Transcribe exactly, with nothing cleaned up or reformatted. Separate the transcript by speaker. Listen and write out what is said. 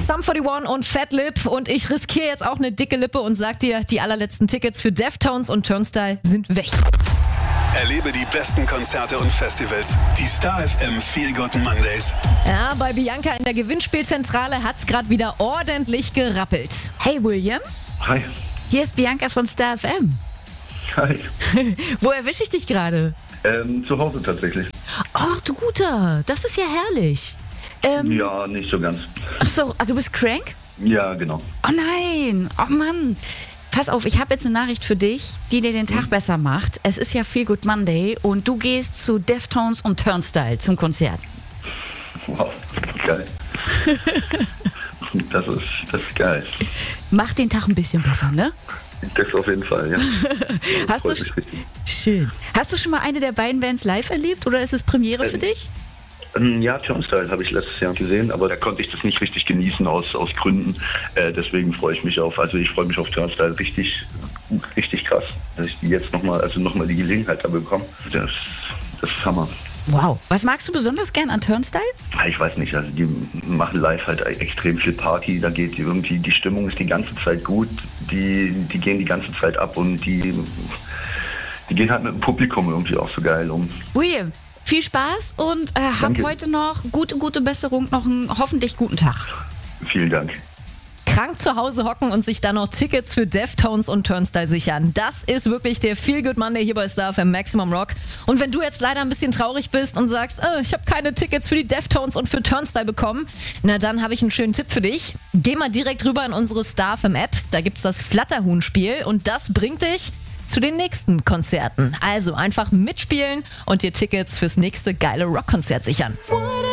Speaker 1: Sum einundvierzig und Fat Lip und ich riskiere jetzt auch eine dicke Lippe und sag dir, die allerletzten Tickets für Deftones und Turnstile sind weg.
Speaker 2: Erlebe die besten Konzerte und Festivals. Die Star F M Feel Good Mondays.
Speaker 1: Ja, bei Bianca in der Gewinnspielzentrale hat's gerade wieder ordentlich gerappelt. Hey William,
Speaker 3: Hi.
Speaker 1: hier ist Bianca von Star F M.
Speaker 3: Hi.
Speaker 1: Wo erwische ich dich gerade?
Speaker 3: Ähm, zu Hause tatsächlich.
Speaker 1: Ach du Guter, das ist ja herrlich. Ähm,
Speaker 3: Ja, nicht so ganz.
Speaker 1: Ach so, ah, du bist crank?
Speaker 3: Ja, genau.
Speaker 1: Oh nein, oh Mann. Pass auf, ich habe jetzt eine Nachricht für dich, die dir den Tag besser macht. Es ist ja Feel Good Monday und du gehst zu Deftones und Turnstile zum Konzert.
Speaker 3: Wow, geil. Das ist, das ist geil.
Speaker 1: Mach den Tag ein bisschen besser, ne?
Speaker 3: Das auf jeden Fall, ja. Das
Speaker 1: Hast du
Speaker 3: freut mich richtig.
Speaker 1: Schön. Hast du schon mal eine der beiden Bands live erlebt oder ist es Premiere für dich?
Speaker 3: Ähm, Ja, Turnstile habe ich letztes Jahr gesehen, aber da konnte ich das nicht richtig genießen aus, aus Gründen. Äh, deswegen freue ich mich auf, also ich freue mich auf Turnstile richtig, richtig krass, dass ich die jetzt nochmal, also nochmal die Gelegenheit da bekomme. Das, das ist Hammer.
Speaker 1: Wow. Was magst du besonders gern an Turnstile?
Speaker 3: Ah, Ich weiß nicht, also die machen live halt extrem viel Party, da geht irgendwie, die Stimmung ist die ganze Zeit gut, die, die gehen die ganze Zeit ab und die, die gehen halt mit dem Publikum irgendwie auch so geil um.
Speaker 1: William, viel Spaß und äh, hab
Speaker 3: Danke.
Speaker 1: heute noch gute, gute Besserung, noch einen hoffentlich guten Tag.
Speaker 3: Vielen Dank.
Speaker 1: Krank zu Hause hocken und sich dann noch Tickets für Deftones und Turnstile sichern. Das ist wirklich der Feel Good Monday hier bei Star F M Maximum Rock. Und wenn du jetzt leider ein bisschen traurig bist und sagst, äh, ich habe keine Tickets für die Deftones und für Turnstile bekommen, na dann habe ich einen schönen Tipp für dich. Geh mal direkt rüber in unsere Star F M App. Da gibt's das Flatterhuhn-Spiel und das bringt dich zu den nächsten Konzerten. Also einfach mitspielen und dir Tickets fürs nächste geile Rockkonzert sichern.